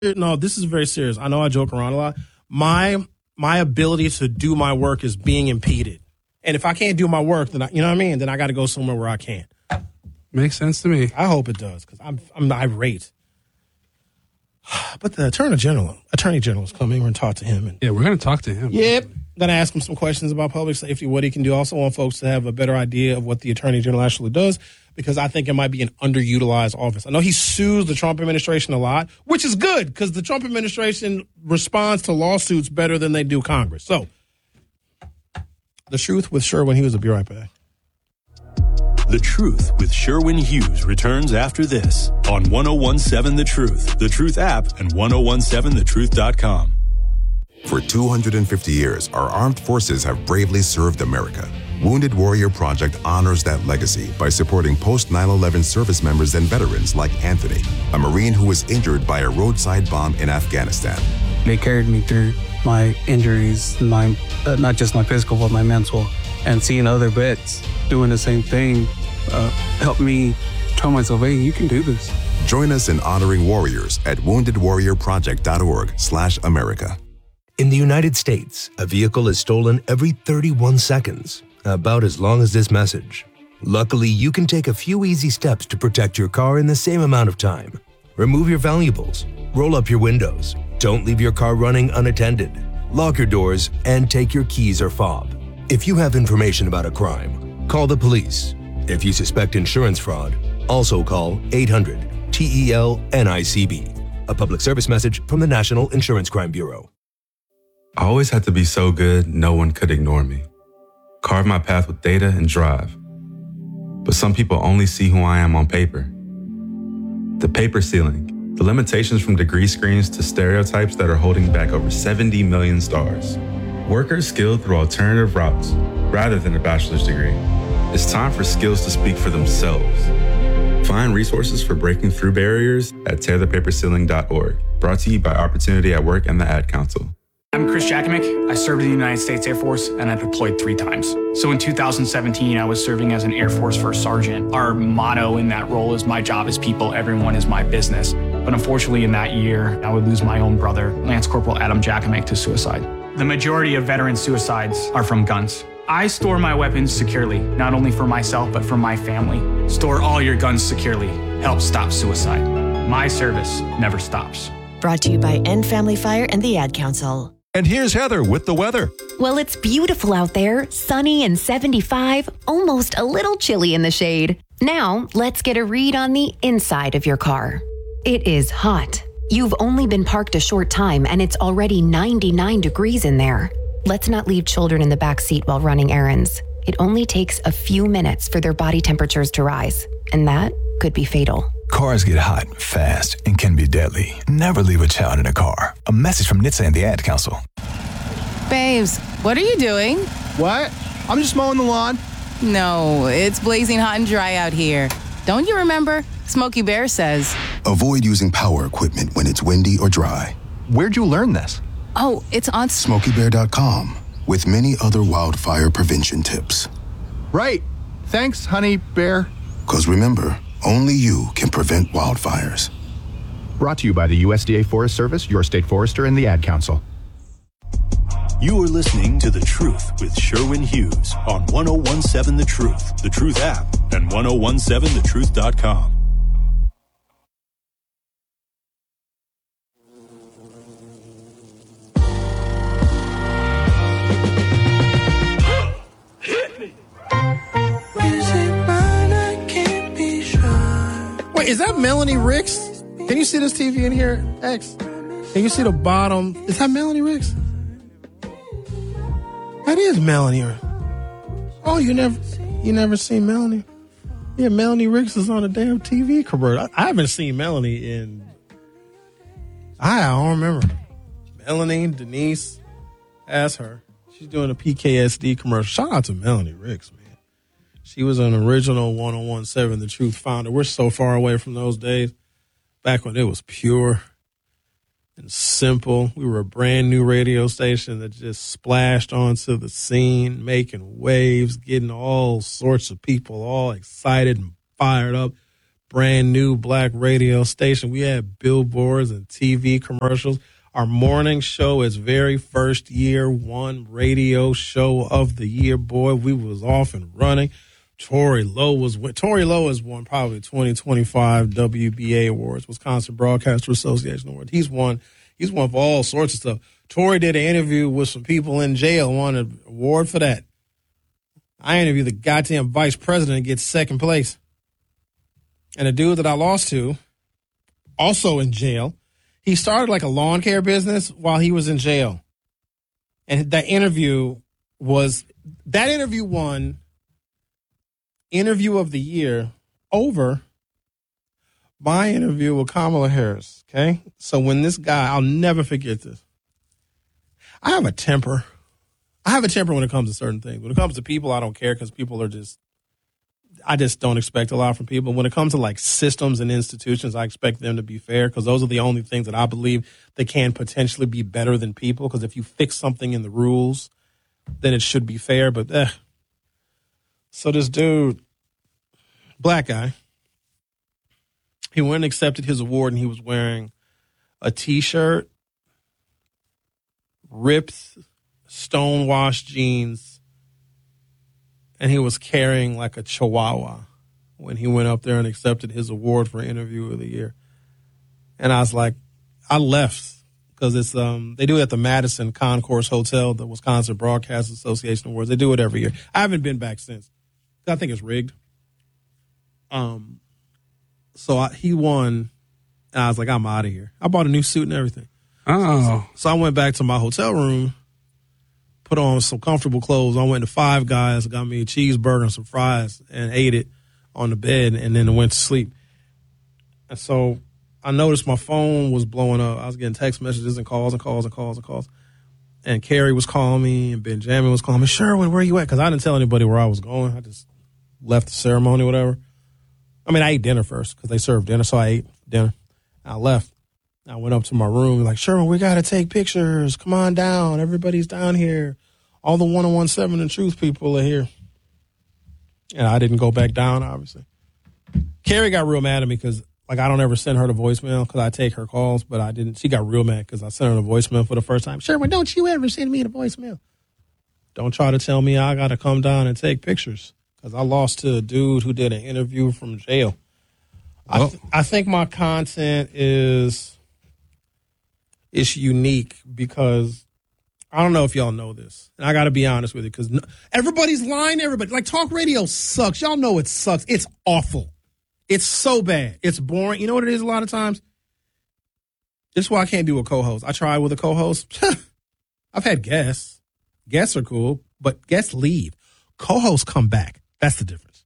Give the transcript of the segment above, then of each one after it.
No, this is very serious. I know I joke around a lot. My ability to do my work is being impeded. And if I can't do my work, then you know what I mean? Then I got to go somewhere where I can. Makes sense to me. I hope it does, because I'm irate. But the Attorney General is coming. We're going to talk to him. Yeah, we're going to talk to him. Yep. Going to ask him some questions about public safety, what he can do. Also want folks to have a better idea of what the Attorney General actually does, because I think it might be an underutilized office. I know he sues the Trump administration a lot, which is good, because the Trump administration responds to lawsuits better than they do Congress. So, The Truth with Sherwin Hughes. Will be right back. The Truth with Sherwin Hughes returns after this on 1017 The Truth, The Truth app, and 1017thetruth.com. For 250 years, our armed forces have bravely served America. Wounded Warrior Project honors that legacy by supporting post-9/11 service members and veterans like Anthony, a Marine who was injured by a roadside bomb in Afghanistan. They carried me through my injuries, not just my physical, but my mental. And seeing other vets doing the same thing helped me tell myself, hey, you can do this. Join us in honoring warriors at woundedwarriorproject.org/America. In the United States, a vehicle is stolen every 31 seconds, about as long as this message. Luckily, you can take a few easy steps to protect your car in the same amount of time. Remove your valuables, roll up your windows, don't leave your car running unattended, lock your doors, and take your keys or fob. If you have information about a crime, call the police. If you suspect insurance fraud, also call 800-TEL-NICB. A public service message from the National Insurance Crime Bureau. I always had to be so good, no one could ignore me. Carve my path with data and drive. But some people only see who I am on paper. The paper ceiling, the limitations from degree screens to stereotypes that are holding back over 70 million stars. Workers skilled through alternative routes rather than a bachelor's degree. It's time for skills to speak for themselves. Find resources for breaking through barriers at tearthepaperceiling.org. Brought to you by Opportunity at Work and the Ad Council. I'm Chris Jakimick. I served in the United States Air Force, and I deployed 3 times. So in 2017, I was serving as an Air Force First Sergeant. Our motto in that role is, my job is people, everyone is my business. But unfortunately, in that year, I would lose my own brother, Lance Corporal Adam Jakimick, to suicide. The majority of veteran suicides are from guns. I store my weapons securely, not only for myself, but for my family. Store all your guns securely. Help stop suicide. My service never stops. Brought to you by End Family Fire and the Ad Council. And here's Heather with the weather. Well, it's beautiful out there, sunny and 75, almost a little chilly in the shade. Now, let's get a read on the inside of your car. It is hot. You've only been parked a short time and it's already 99 degrees in there. Let's not leave children in the back seat while running errands. It only takes a few minutes for their body temperatures to rise, and that could be fatal. Cars get hot, fast, and can be deadly. Never leave a child in a car. A message from NHTSA and the Ad Council. Babes, what are you doing? What? I'm just mowing the lawn. No, it's blazing hot and dry out here. Don't you remember? Smokey Bear says, Avoid using power equipment when it's windy or dry. Where'd you learn this? Oh, it's on SmokeyBear.com with many other wildfire prevention tips. Right. Thanks, honey bear. Because remember, only you can prevent wildfires. Brought to you by the USDA Forest Service, your state forester, and the Ad Council. You are listening to The Truth with Sherwin Hughes on 1017 The Truth, The Truth app, and 1017thetruth.com. Wait, is that Melanie Ricks? Can you see this TV in here, X? Can you see the bottom? Is that Melanie Ricks? That is Melanie. Oh, you never seen Melanie? Yeah, Melanie Ricks is on a damn TV commercial. I haven't seen Melanie in... I don't remember. Melanie, Denise, ask her. She's doing a PKSD commercial. Shout out to Melanie Ricks, man. She was an original 1017 The Truth founder. We're so far away from those days. Back when it was pure and simple. We were a brand new radio station that just splashed onto the scene, making waves, getting all sorts of people all excited and fired up. brand new black radio station. We had billboards and TV commercials. Our morning show is very first year one radio show of the year. Boy, we was off and running. Tory Lowe has won probably 2025 WBA awards, Wisconsin Broadcaster Association awards. He's won for all sorts of stuff. Tory did an interview with some people in jail, won an award for that. I interviewed the goddamn vice president and gets second place. And a dude that I lost to, also in jail, he started like a lawn care business while he was in jail. And that interview won Interview of the Year over my interview with Kamala Harris, okay? So when this guy, I'll never forget this. I have a temper when it comes to certain things. When it comes to people, I don't care because people are I just don't expect a lot from people. When it comes to like systems and institutions, I expect them to be fair because those are the only things that I believe that can potentially be better than people. Because if you fix something in the rules, then it should be fair. But so this dude, black guy, he went and accepted his award and he was wearing a T-shirt, ripped, stonewashed jeans, and he was carrying like a chihuahua when he went up there and accepted his award for Interview of the Year. And I was like, I left because it's they do it at the Madison Concourse Hotel, the Wisconsin Broadcast Association Awards. They do it every year. I haven't been back since. I think it's rigged. So he won, and I was like, I'm out of here. I bought a new suit and everything. Oh. So I went back to my hotel room, put on some comfortable clothes. I went to Five Guys, got me a cheeseburger and some fries, and ate it on the bed, and then went to sleep. And so I noticed my phone was blowing up. I was getting text messages and calls and calls and calls and calls. And Carrie was calling me, and Benjamin was calling me, Sherwin, where you at? Because I didn't tell anybody where I was going. I just left the ceremony or whatever. I mean, I ate dinner first because they served dinner, so I ate dinner. I left. I went up to my room, like, Sherwin, we got to take pictures. Come on down. Everybody's down here. All the 1017 The Truth people are here. And I didn't go back down, obviously. Carrie got real mad at me because, like, I don't ever send her the voicemail because I take her calls, but I didn't. She got real mad because I sent her the voicemail for the first time. Sherwin, don't you ever send me the voicemail. Don't try to tell me I got to come down and take pictures because I lost to a dude who did an interview from jail. I think my content is unique because I don't know if y'all know this. And I got to be honest with you because everybody's lying to everybody. Like, talk radio sucks. Y'all know it sucks. It's awful. It's so bad. It's boring. You know what it is a lot of times? This is why I can't do a co-host. I tried with a co-host. I've had guests. Guests are cool, but guests leave. Co-hosts come back. That's the difference.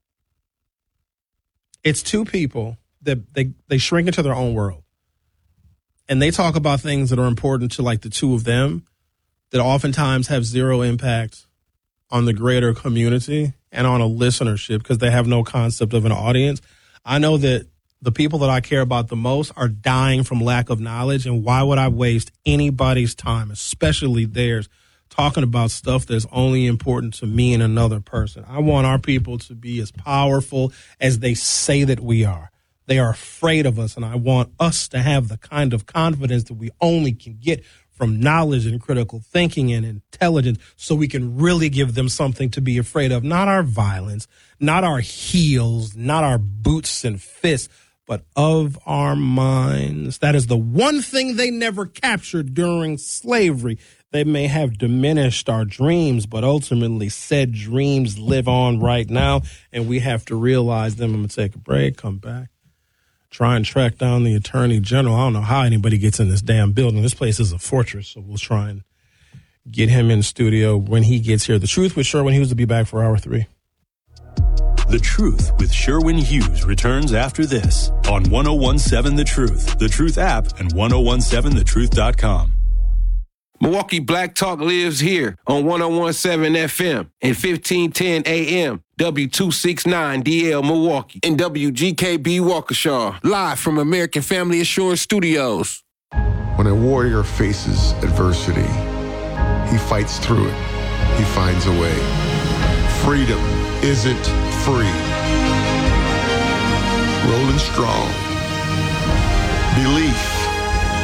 It's two people that they shrink into their own world. And they talk about things that are important to like the two of them that oftentimes have zero impact on the greater community and on a listenership because they have no concept of an audience. I know that the people that I care about the most are dying from lack of knowledge. And why would I waste anybody's time, especially theirs, talking about stuff that's only important to me and another person? I want our people to be as powerful as they say that we are. They are afraid of us, and I want us to have the kind of confidence that we only can get from knowledge and critical thinking and intelligence so we can really give them something to be afraid of. Not our violence, not our heels, not our boots and fists, but of our minds. That is the one thing they never captured during slavery. They may have diminished our dreams, but ultimately said dreams live on right now, and we have to realize them. I'm going to take a break, come back. Try and track down the Attorney General. I don't know how anybody gets in this damn building. This place is a fortress, so we'll try and get him in the studio when he gets here. The Truth with Sherwin Hughes will be back for Hour 3. The Truth with Sherwin Hughes returns after this on 1017 The Truth app, and 1017thetruth.com. Milwaukee Black Talk lives here on 1017 FM and 1510 AM, W269DL Milwaukee, and WGKB Waukesha, live from American Family Assurance Studios. When a warrior faces adversity, he fights through it. He finds a way. Freedom isn't free. rolling strong. Belief